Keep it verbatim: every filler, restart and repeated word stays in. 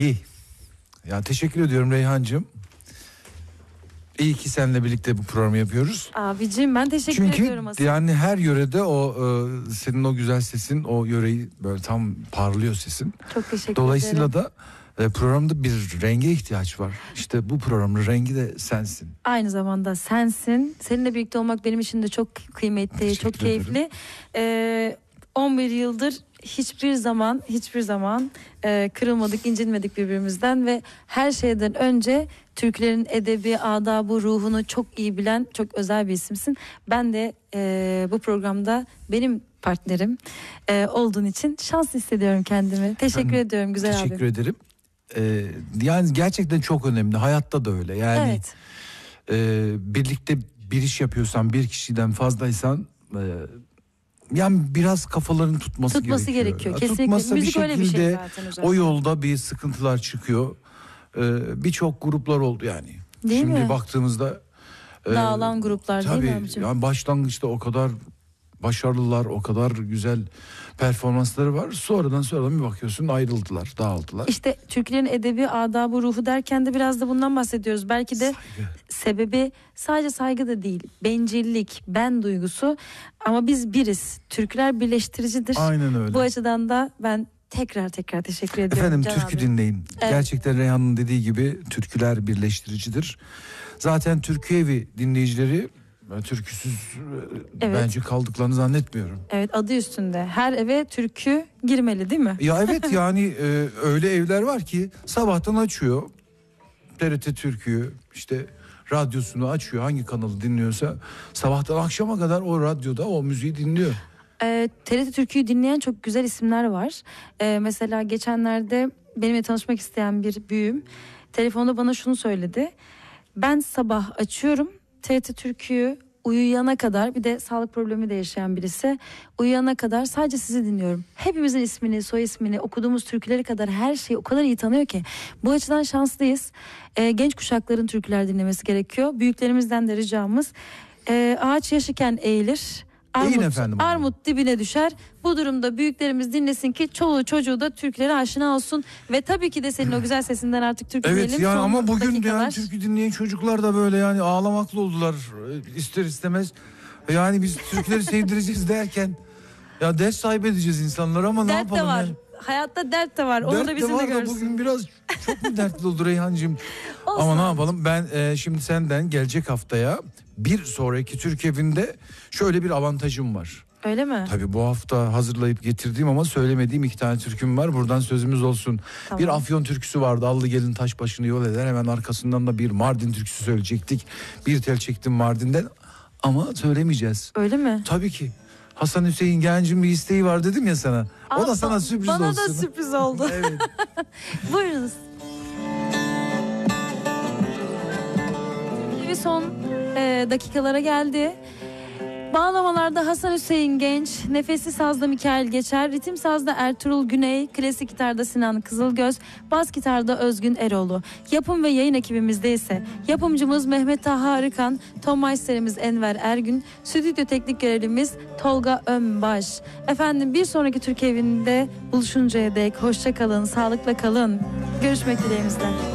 İyi. Ya teşekkür ediyorum Reyhancığım. İyi ki seninle birlikte bu programı yapıyoruz. Abicim ben teşekkür Çünkü ediyorum aslında. Çünkü yani her yörede o e, senin o güzel sesin o yöreyi böyle tam parlıyor sesin. Çok teşekkür Dolayısıyla ederim. da e, programda bir renge ihtiyaç var. İşte bu programın rengi de sensin. Aynı zamanda sensin. Seninle birlikte olmak benim için de çok kıymetli, Teşekkür çok keyifli. Ee, on bir yıldır hiçbir zaman hiçbir zaman e, kırılmadık, incinmedik birbirimizden ve her şeyden önce Türklerin edebi, adabı, ruhunu çok iyi bilen çok özel bir isimsin. Ben de e, bu programda benim partnerim e, olduğun için şanslı hissediyorum kendimi. Teşekkür Ben, ediyorum güzel teşekkür abim. ederim. Ee, yani gerçekten çok önemli. Hayatta da öyle. Yani Evet. e, birlikte bir iş yapıyorsan, bir kişiden fazlaysan e, yani biraz kafaların tutması, Tutması gerekiyor. gerekiyor. Ya, Kesinlikle. tutmasa Müzik bir öyle bir şey şekilde zaten özellikle. o yolda bir sıkıntılar çıkıyor. Ee, Birçok gruplar oldu yani. Değil Şimdi mi? baktığımızda e, Dağılan gruplar tabii, değil mi abicim? yani başlangıçta o kadar başarılılar, o kadar güzel performansları var. Sonradan sonradan bir bakıyorsun ayrıldılar, dağıldılar. İşte Türklerin edebi, adabı, ruhu derken de biraz da bundan bahsediyoruz. Belki de Saygı. sebebi sadece saygı da değil. Bencillik, ben duygusu. Ama biz biriz. Türkler birleştiricidir. Aynen öyle. Bu açıdan da ben tekrar tekrar teşekkür ediyorum. Efendim Can türkü abi. dinleyin. Evet. Gerçekten Reyhan'ın dediği gibi türküler birleştiricidir. Zaten Türkü Evi dinleyicileri ben türküsüz Evet. bence kaldıklarını zannetmiyorum. Evet, adı üstünde. Her eve türkü girmeli değil mi? Ya evet yani e, öyle evler var ki sabahtan açıyor T R T Türkü'yü, işte radyosunu açıyor, hangi kanalı dinliyorsa sabahtan akşama kadar o radyoda o müziği dinliyor. Ee, T R T Türkü'yü dinleyen çok güzel isimler var. Ee, mesela geçenlerde benimle tanışmak isteyen bir büyüğüm telefonda bana şunu söyledi. Ben sabah açıyorum T R T Türkü'yü, uyuyana kadar, bir de sağlık problemi de yaşayan birisi, uyuyana kadar sadece sizi dinliyorum. Hepimizin ismini, soy ismini, okuduğumuz türküleri kadar her şeyi o kadar iyi tanıyor ki. Bu açıdan şanslıyız. Ee, genç kuşakların türküler dinlemesi gerekiyor. Büyüklerimizden de ricamız e, ağaç yaşıken eğilir. Armut, efendim. armut dibine düşer. Bu durumda büyüklerimiz dinlesin ki çoluğu çocuğu da türkülere aşina olsun. Ve tabii ki de senin o güzel sesinden artık türkü Evet diyelim. yani Son ama bugün dakikalar. yani türkü dinleyen çocuklar da böyle yani ağlamaklı oldular ister istemez. Yani biz Türkleri sevdireceğiz derken ya ders sahibi edeceğiz insanları ama ne Dert yapalım de var. yani. Hayatta dert de var. Onu Dert da de bizim de var da görsün. bugün biraz çok mu dertli oldu Reyhancığım? Olsun Ama ne abicim. yapalım, ben e, şimdi senden gelecek haftaya bir sonraki Türk Evi'nde şöyle bir avantajım var. Öyle mi? Tabii bu hafta hazırlayıp getirdiğim ama söylemediğim iki tane türküm var. Buradan sözümüz olsun. Tamam. Bir Afyon türküsü vardı. Allı gelin taş başını yol eder. Hemen arkasından da bir Mardin türküsü söyleyecektik. Bir tel çektim Mardin'den ama söylemeyeceğiz. Öyle mi? Tabii ki. Hasan Hüseyin Genç'in bir isteği var dedim ya sana. O da Aa, sana sürpriz bana olsun. Bana da sürpriz oldu. Evet. Buyurunuz. Bir son e, dakikalara geldi. Bağlamalarda Hasan Hüseyin Genç, nefesli sazda Mikail Geçer, ritim sazda Ertuğrul Güney, klasik gitarda Sinan Kızılgöz, bas gitarda Özgün Eroğlu. Yapım ve yayın ekibimizde ise yapımcımız Mehmet Taha Arıkan, ton maisterimiz Enver Ergün, stüdyo teknik görevlimiz Tolga Önbaş. Efendim bir sonraki Türk Evi'nde buluşuncaya dek hoşça kalın, sağlıkla kalın. Görüşmek dileğimizle.